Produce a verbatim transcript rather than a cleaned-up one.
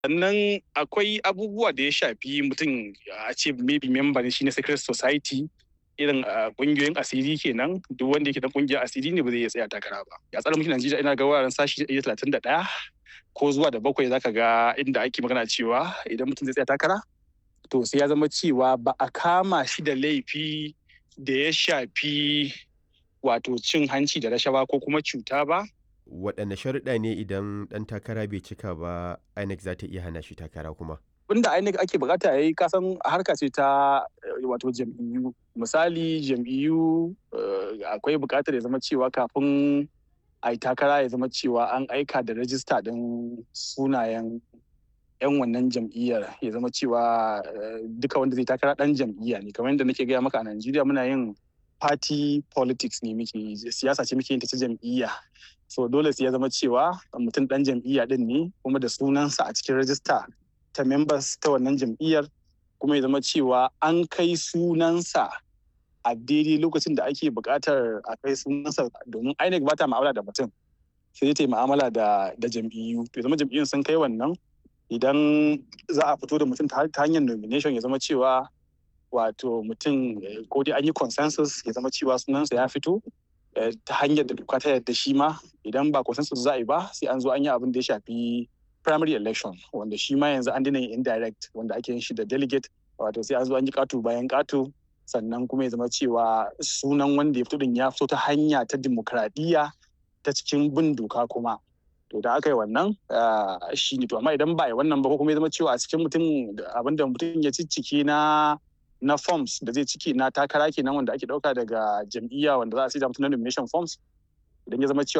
Sannan akwai abubuwa da ya shafi mutum a ce maybe member ne shi na secret society irin ƙungiyoyin asiri kenan duk wanda yake da ƙungiyar asiri ne ba zai iya tsaya takara ba. A tsarin mulkin Najeriya ina ga wuraren sashi ɗari da talatin da ɗaya ko zuwa da bakwai zaka ga inda ake magana cewa idan mutum zai tsaya takara to sai ya zama cewa ba a kama shi da laifi da ya shafi wato cin hanci da rashawa ko kuma cuta ba. Waɗanne sharuɗa ne idan ɗan takara bai cika ba I N E C za ta iya hana shi takara kuma? Abinda I N E C ake buƙata yayi ka san harka ce ta wato jam'iyyu. Misali jam'iyyu akwai buƙatar ya zama cewa kafin a yi takara ya zama cewa an aika da rajista ɗin sunayen 'yan wannan jam'iyyar ya zama cewa duka wanda zai takara ɗan jam'iyya ne. Kamar yadda nake gaya maka a Najeriya muna yin party politics ne muke yi, siyasa ce muke yin ta ta jam'iyya. So dole sai ya zama cewa mutum ɗan jam'iyya ɗin ne kuma da sunansa a cikin rajista ta members ta wannan jam'iyyar kuma ya zama cewa an kai sunansa a daidai lokacin da ake buƙatar a kai sunansa domin I N E C ba ta mu'amala da mutum sai ta yi mu'amala da da jam'iyyu. Ya zama jam'iyyun sun kai wannan idan za a fito da mutum ta hanyar nomination ya zama cewa wato mutum ko dai an yi consensus ya zama cewa sunansa ya fito ta hanyar da doka ta yarda shi ma idan ba consensus za a yi ba sai an zo an yi abin da ya shafi primary election wanda shi ma yanzu an dina yin indirect wanda ake yin shi da delegate wato sai an zo an yi ƙato bayan ƙato sannan kuma ya zama cewa sunan wanda ya fito din ya fito ta hanya ta dimokuraɗiyya ta cikin bin doka kuma to da aka yi wannan shi ne to amma idan ba yi wannan ba ko kuma ya zama cewa a cikin mutum abin da mutum ya ciccike na na forms da zai ciki na takara kenan wanda ake ɗauka daga jam'iyya wanda za a sai da mutum na nomination forms idan ya zama cewa